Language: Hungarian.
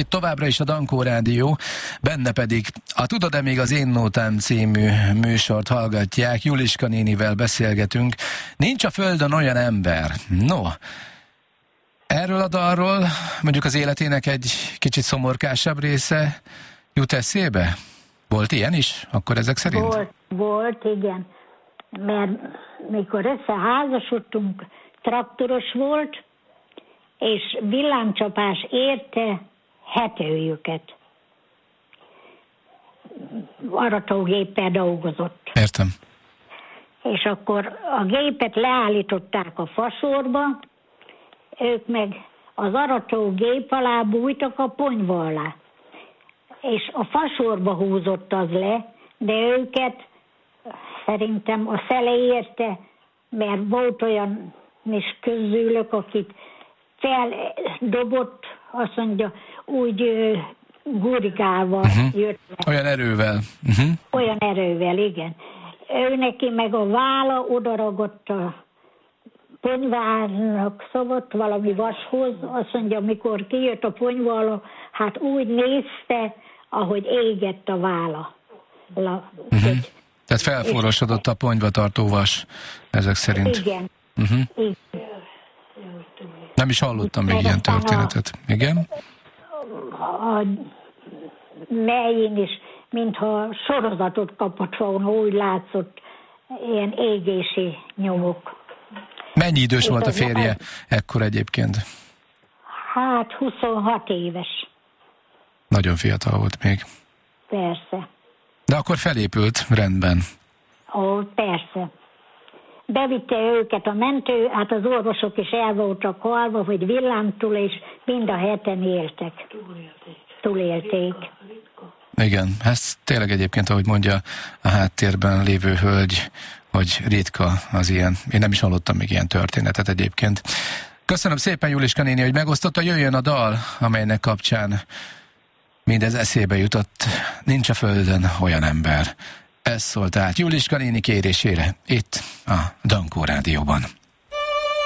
itt továbbra is a Dankó Rádió, benne pedig a Tudod-e még az én nótám című műsort hallgatják, Juliska nénivel beszélgetünk. Nincs a földön olyan ember. No, erről a dalról mondjuk az életének egy kicsit szomorkásabb része jut eszébe? Volt ilyen is akkor ezek szerint? Volt, igen. Mert mikor összeházasodtunk, traktoros volt, és villámcsapás érte hetőjüket. Aratógéppel dolgozott. Értem. És akkor a gépet leállították a fasorba, ők meg az aratógép alá bújtak a ponyva alá. És a fasorba húzott az le, de őket szerintem a szele érte, mert volt olyan is közülök, akit feldobott, azt mondja, úgy gurigálva jött le. Olyan erővel. Olyan erővel, igen. Ő neki meg a válla odaragott a ponyvának szavott valami vashoz, azt mondja, amikor kijött a ponyva alá, hát úgy nézte, ahogy égett a válla. Tehát felforosodott a ponyvatartó vas, ezek szerint. Igen. Igen. Nem is hallottam még ilyen történetet. Igen? A melyén is, mintha sorozatot kapott volna, úgy látszott ilyen égési nyomok. Mennyi idős volt a férje ekkor egyébként? Hát 26 éves. Nagyon fiatal volt még. Persze. De akkor felépült rendben. Ó, persze. Bevitte őket a mentő, hát az orvosok is el voltak halva, hogy villámtól, és mind a heten éltek. Túlélték. Igen, ez tényleg egyébként, ahogy mondja a háttérben lévő hölgy, hogy ritka az ilyen. Én nem is hallottam még ilyen történetet egyébként. Köszönöm szépen, Juliska néni, hogy megosztotta. Jöjjön a dal, amelynek kapcsán mindez eszébe jutott. Nincs a földön olyan ember. Ez szólt át Juliska néni kérésére itt a Dankó Rádióban.